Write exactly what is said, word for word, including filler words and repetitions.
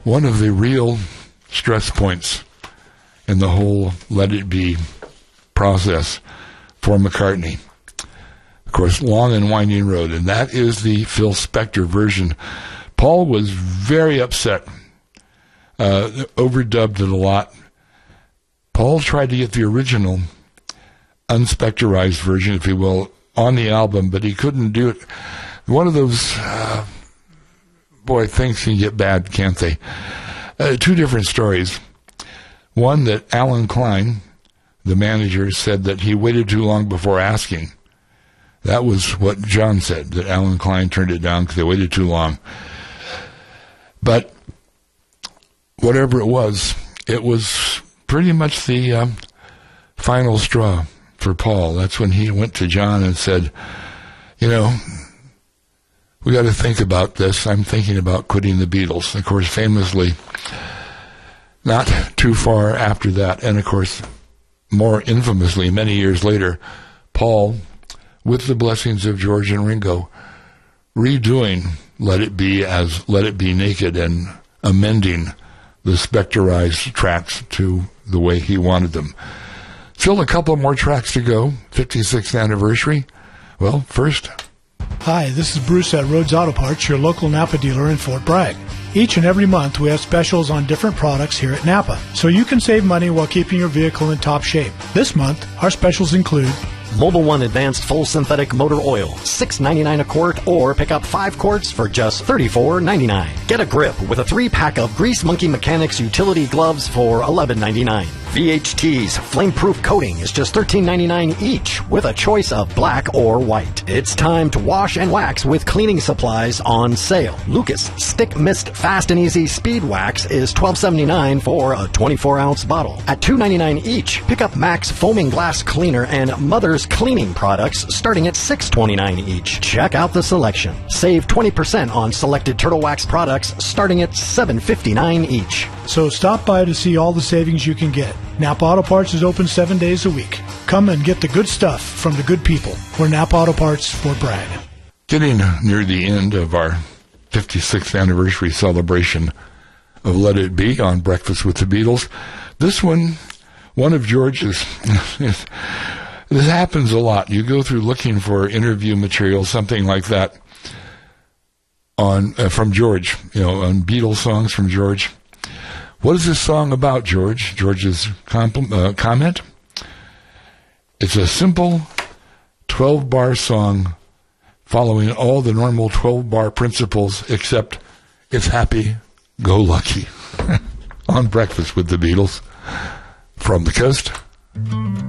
one of the real stress points in the whole Let It Be process for McCartney. Of course, Long and Winding Road, and that is the Phil Spector version. Paul was very upset, uh, overdubbed it a lot. Paul tried to get the original unspectorized version, if you will, on the album, but he couldn't do it. One of those, uh, boy, things can get bad, can't they? Uh, two different stories. One that Alan Klein, the manager, said that he waited too long before asking. That was what John said, that Alan Klein turned it down because they waited too long. But whatever it was, it was pretty much the um, final straw for Paul. That's when he went to John and said, you know, we got to think about this. I'm thinking about quitting the Beatles. Of course, famously, not too far after that, and of course, more infamously, many years later, Paul, with the blessings of George and Ringo, redoing Let It Be as Let It Be Naked and amending the spectorized tracks to the way he wanted them. Still a couple more tracks to go, fifty-sixth anniversary. Well, first... Hi, this is Bruce at Rhodes Auto Parts, your local Napa dealer in Fort Bragg. Each and every month we have specials on different products here at Napa, so you can save money while keeping your vehicle in top shape. This month, our specials include Mobil One Advanced Full Synthetic Motor Oil, six ninety-nine a quart, or pick up five quarts for just thirty-four ninety-nine. Get a grip with a three-pack of Grease Monkey Mechanics utility gloves for eleven ninety-nine. V H T's flame-proof coating is just thirteen ninety-nine each, with a choice of black or white. It's time to wash and wax with cleaning supplies on sale. Lucas Stick Mist Fast and Easy Speed Wax is twelve seventy-nine for a twenty-four ounce bottle. At two ninety-nine each, pick up Max Foaming Glass Cleaner and Mother's Cleaning products starting at six twenty-nine each. Check out the selection. Save twenty percent on selected Turtle Wax products starting at seven fifty-nine each. So stop by to see all the savings you can get. Napa Auto Parts is open seven days a week. Come and get the good stuff from the good people. We're Napa Auto Parts, Fort Bragg. Getting near the end of our fifty-sixth anniversary celebration of Let It Be on Breakfast with the Beatles. This one, one of George's... This happens a lot. You go through looking for interview material, something like that, on uh, from George, you know, on Beatles songs from George. What is this song about, George? George's compl- uh, comment? It's a simple twelve-bar song following all the normal twelve-bar principles, except it's happy-go-lucky. On Breakfast with the Beatles from the coast.